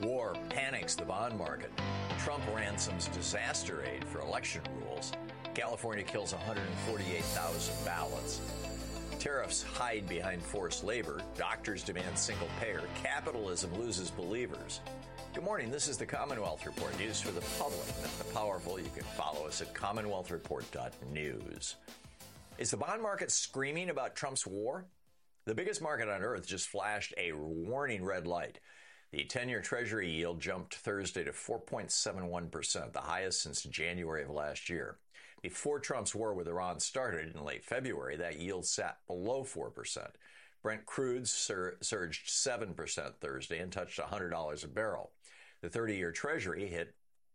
War panics the bond market. Trump ransoms disaster aid for election rules. California kills 148,000 ballots. Tariffs hide behind forced labor. Doctors demand single payer. Capitalism loses believers. Good morning. This is the Commonwealth Report, news for the public, not the powerful. You can follow us at commonwealthreport.news. Is the bond market screaming about Trump's war? The biggest market on earth just flashed a warning red light. The 10-year Treasury yield jumped Thursday to 4.71%, the highest since January of last year. Before Trump's war with Iran started in late February, that yield sat below 4%. Brent crude surged 7% Thursday and touched $100 a barrel. The 30-year Treasury hit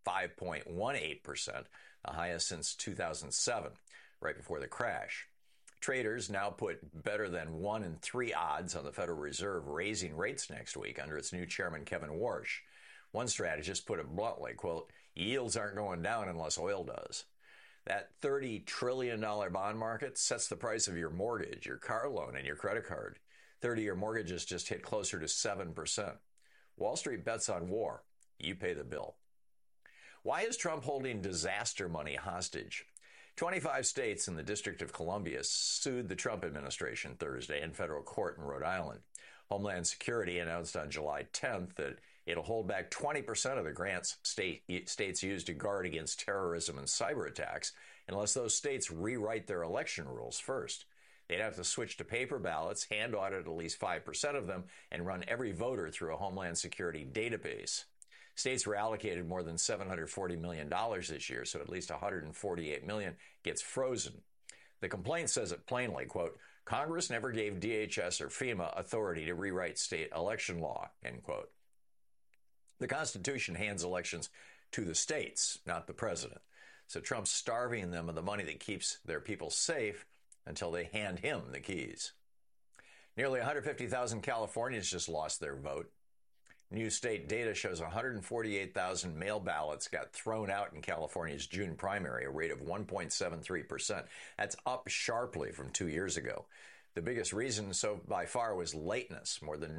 5.18%, the highest since 2007, right before the crash. Traders now put better than 1 in 3 odds on the Federal Reserve raising rates next week under its new chairman, Kevin Warsh. One strategist put it bluntly, quote, yields aren't going down unless oil does. That $30 trillion bond market sets the price of your mortgage, your car loan, and your credit card. 30-year mortgages just hit closer to 7%. Wall Street bets on war. You pay the bill. Why is Trump holding disaster money hostage? 25 states and the District of Columbia sued the Trump administration Thursday in federal court in Rhode Island. Homeland Security announced on July 10th that it'll hold back 20% of the grants states use to guard against terrorism and cyber attacks unless those states rewrite their election rules first. They'd have to switch to paper ballots, hand audit at least 5% of them, and run every voter through a Homeland Security database. States were allocated more than $740 million this year, so at least $148 million gets frozen. The complaint says it plainly, quote, Congress never gave DHS or FEMA authority to rewrite state election law, end quote. The Constitution hands elections to the states, not the president. So Trump's starving them of the money that keeps their people safe until they hand him the keys. Nearly 150,000 Californians just lost their vote. New state data shows 148,000 mail ballots got thrown out in California's June primary, a rate of 1.73%. That's up sharply from 2 years ago. The biggest reason so by far was lateness, more than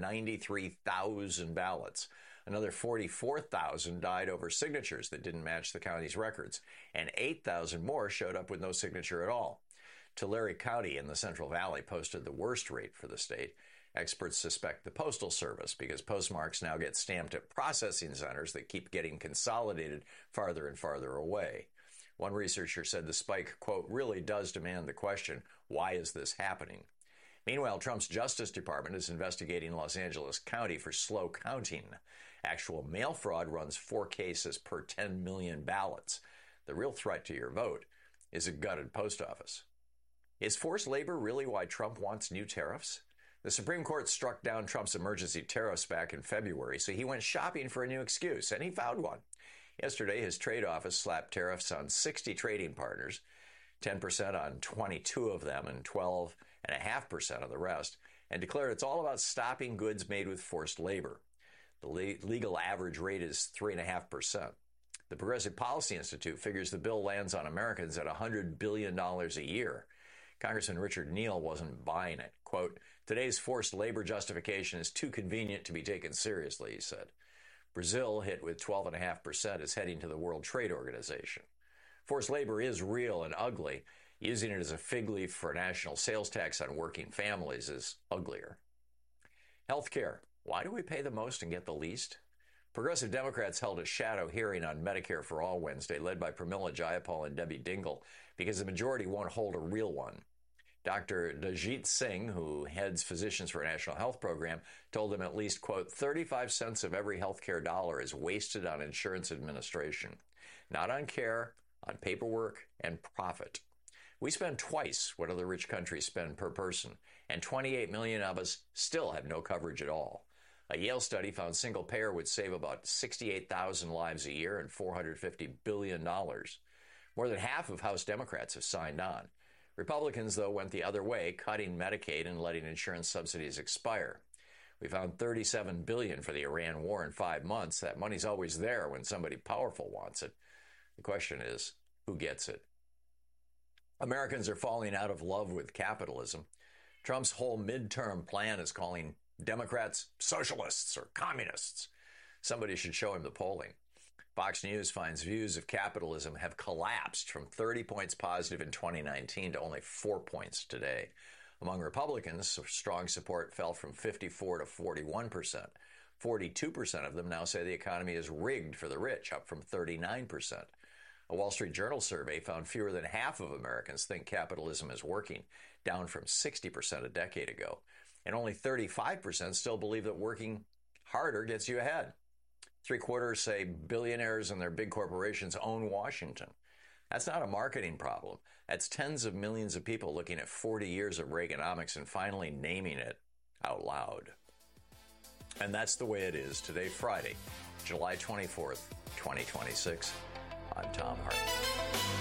93,000 ballots. Another 44,000 died over signatures that didn't match the county's records, and 8,000 more showed up with no signature at all. Tulare County in the Central Valley posted the worst rate for the state. Experts suspect the Postal Service because postmarks now get stamped at processing centers that keep getting consolidated farther and farther away. One researcher said the spike, quote, really does demand the question, why is this happening? Meanwhile, Trump's Justice Department is investigating Los Angeles County for slow counting. Actual mail fraud runs 4 cases per 10 million ballots. The real threat to your vote is a gutted post office. Is forced labor really why Trump wants new tariffs? The Supreme Court struck down Trump's emergency tariffs back in February, so he went shopping for a new excuse, and he found one. Yesterday, his trade office slapped tariffs on 60 trading partners, 10% on 22 of them and 12.5% on the rest, and declared it's all about stopping goods made with forced labor. The legal average rate is 3.5%. The Progressive Policy Institute figures the bill lands on Americans at $100 billion a year. Congressman Richard Neal wasn't buying it. Quote, today's forced labor justification is too convenient to be taken seriously, he said. Brazil, hit with 12.5%, is heading to the World Trade Organization. Forced labor is real and ugly. Using it as a fig leaf for a national sales tax on working families is uglier. Healthcare. Why do we pay the most and get the least? Progressive Democrats held a shadow hearing on Medicare for All Wednesday, led by Pramila Jayapal and Debbie Dingell, because the majority won't hold a real one. Dr. Dajit Singh, who heads Physicians for a National Health Program, told them at least, quote, 35 cents of every healthcare dollar is wasted on insurance administration, not on care, on paperwork, and profit. We spend twice what other rich countries spend per person, and 28 million of us still have no coverage at all. A Yale study found single payer would save about 68,000 lives a year and $450 billion. More than half of House Democrats have signed on. Republicans, though, went the other way, cutting Medicaid and letting insurance subsidies expire. We found $37 billion for the Iran war in 5 months. That money's always there when somebody powerful wants it. The question is, who gets it? Americans are falling out of love with capitalism. Trump's whole midterm plan is calling Democrats socialists or communists. Somebody should show him the polling. Fox News finds views of capitalism have collapsed from 30 points positive in 2019 to only 4 points today. Among Republicans, strong support fell from 54 to 41%. 42% of them now say the economy is rigged for the rich, up from 39%. A Wall Street Journal survey found fewer than half of Americans think capitalism is working, down from 60% a decade ago. And only 35% still believe that working harder gets you ahead. 3/4 say billionaires and their big corporations own Washington. That's not a marketing problem. That's tens of millions of people looking at 40 years of Reaganomics and finally naming it out loud. And that's the way it is today, Friday, July 24th, 2026. I'm Thom Hartmann.